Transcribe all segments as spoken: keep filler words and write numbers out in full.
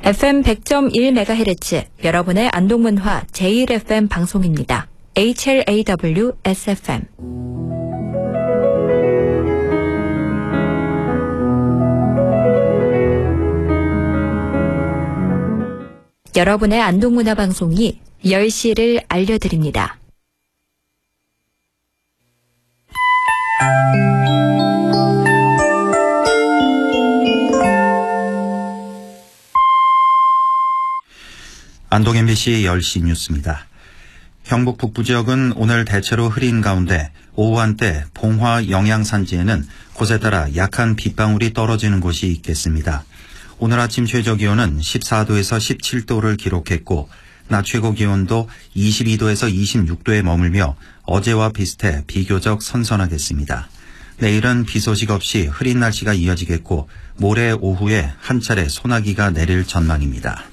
에프엠 백 점 일 메가헤르츠 여러분의 안동문화 제일 에프엠 방송입니다. 에이치엘에이더블유 에스에프엠. 여러분의 안동문화 방송이 열 시를 알려드립니다. 안동 엠비씨 열 시 뉴스입니다. 경북 북부 지역은 오늘 대체로 흐린 가운데 오후 한때 봉화 영양산지에는 곳에 따라 약한 빗방울이 떨어지는 곳이 있겠습니다. 오늘 아침 최저기온은 십사 도에서 십칠 도를 기록했고 낮 최고 기온도 이십이 도에서 이십육 도에 머물며 어제와 비슷해 비교적 선선하겠습니다. 내일은 비 소식 없이 흐린 날씨가 이어지겠고 모레 오후에 한 차례 소나기가 내릴 전망입니다.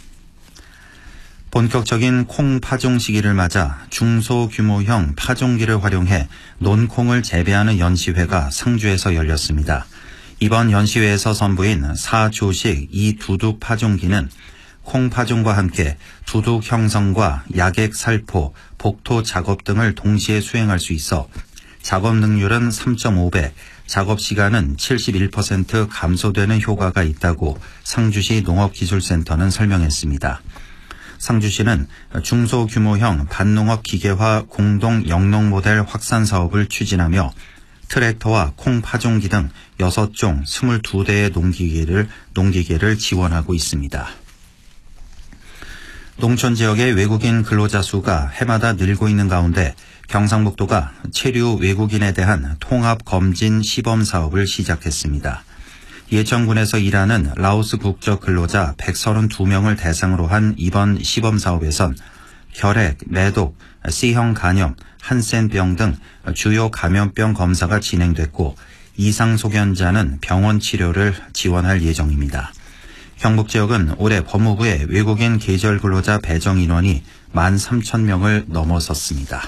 본격적인 콩 파종 시기를 맞아 중소규모형 파종기를 활용해 논콩을 재배하는 연시회가 상주에서 열렸습니다. 이번 연시회에서 선보인 사조식 이 두둑 파종기는 콩 파종과 함께 두둑 형성과 야객 살포, 복토 작업 등을 동시에 수행할 수 있어 작업 능률은 삼 점 오 배, 작업 시간은 칠십일 퍼센트 감소되는 효과가 있다고 상주시 농업기술센터는 설명했습니다. 상주시는 중소규모형 밭농업 기계화 공동 영농 모델 확산 사업을 추진하며 트랙터와 콩 파종기 등 여섯 종 스물두 대의 농기계를, 농기계를 지원하고 있습니다. 농촌 지역의 외국인 근로자 수가 해마다 늘고 있는 가운데 경상북도가 체류 외국인에 대한 통합 검진 시범 사업을 시작했습니다. 예천군에서 일하는 라오스 국적 근로자 백삼십이 명을 대상으로 한 이번 시범 사업에선 혈액, 매독, C형 간염, 한센병 등 주요 감염병 검사가 진행됐고 이상 소견자는 병원 치료를 지원할 예정입니다. 경북 지역은 올해 법무부의 외국인 계절 근로자 배정 인원이 만 삼천 명을 넘어섰습니다.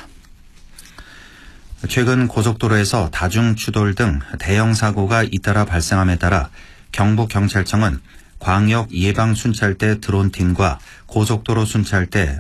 최근 고속도로에서 다중 추돌 등 대형 사고가 잇따라 발생함에 따라 경북경찰청은 광역 예방 순찰대 드론팀과 고속도로 순찰대